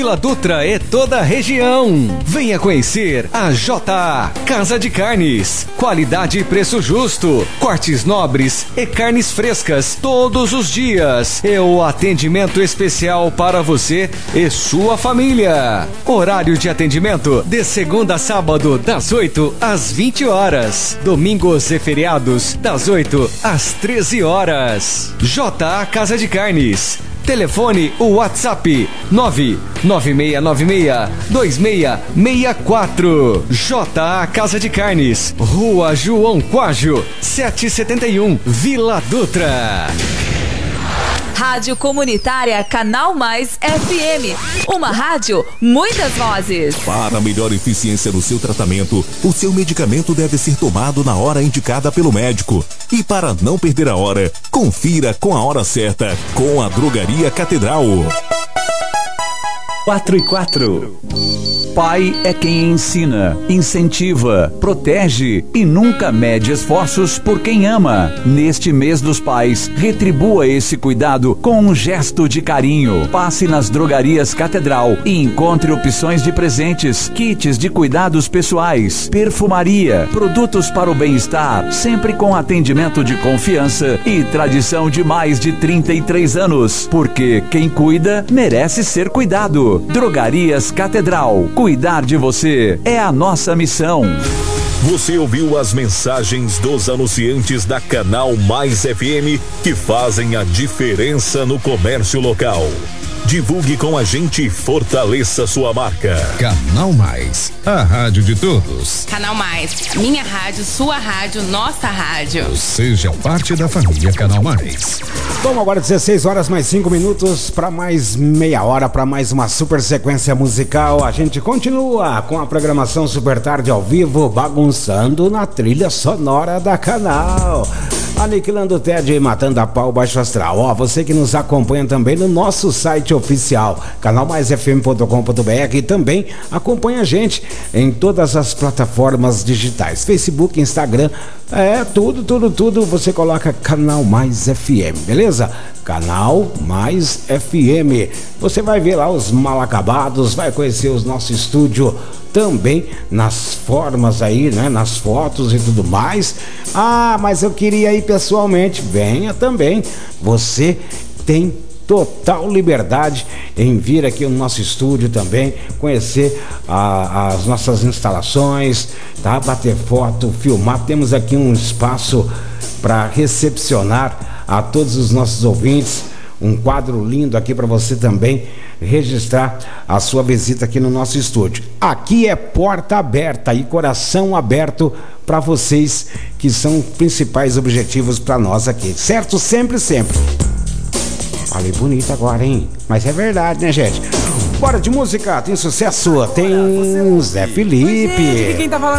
Vila Dutra e toda a região. Venha conhecer a JA Casa de Carnes. Qualidade e preço justo. Cortes nobres e carnes frescas todos os dias. E o atendimento especial para você e sua família. Horário de atendimento de segunda a sábado, das 8 às 20 horas. Domingos e feriados, das 8 às 13 horas. JA Casa de Carnes. Telefone ou WhatsApp 996962664. JA Casa de Carnes, Rua João Quágio, 771, Vila Dutra. Rádio Comunitária Canal Mais FM. Uma rádio, muitas vozes. Para melhor eficiência no seu tratamento, o seu medicamento deve ser tomado na hora indicada pelo médico. E para não perder a hora, confira com a hora certa com a Drogaria Catedral. 4 Pai é quem ensina, incentiva, protege e nunca mede esforços por quem ama. Neste mês dos pais, retribua esse cuidado com um gesto de carinho. Passe nas Drogarias Catedral e encontre opções de presentes, kits de cuidados pessoais, perfumaria, produtos para o bem-estar, sempre com atendimento de confiança e tradição de mais de 33 anos. Porque quem cuida merece ser cuidado. Drogarias Catedral. Cuidar de você é a nossa missão. Você ouviu as mensagens dos anunciantes da Canal Mais FM que fazem a diferença no comércio local. Divulgue com a gente e fortaleça sua marca. Canal Mais, a rádio de todos. Canal Mais, minha rádio, sua rádio, nossa rádio. Seja parte da família Canal Mais. Bom, agora 16 horas mais 5 minutos para mais meia hora, para mais uma super sequência musical. A gente continua com a programação Super Tarde ao vivo, bagunçando na trilha sonora da Canal. Aniquilando o Ted e matando a pau baixo astral. Ó, você que nos acompanha também no nosso site oficial, canalmaisfm.com.br, e também acompanha a gente em todas as plataformas digitais, Facebook, Instagram, tudo, você coloca Canal Mais FM, beleza? Canal Mais FM. Você vai ver lá os mal acabados, vai conhecer o nosso estúdio também nas formas aí, né? Nas fotos e tudo mais. Ah, mas eu queria ir pessoalmente. Venha também. Você tem total liberdade em vir aqui no nosso estúdio também, conhecer as nossas instalações, tá? Bater foto, filmar. Temos aqui um espaço para recepcionar a todos os nossos ouvintes. Um quadro lindo aqui para você também registrar a sua visita aqui no nosso estúdio. Aqui é porta aberta e coração aberto para vocês, que são principais objetivos para nós aqui, certo? Sempre. Falei bonito agora, hein? Mas é verdade, né, gente? Bora de música, tem sucesso, tem Zé Felipe. Quem tá falando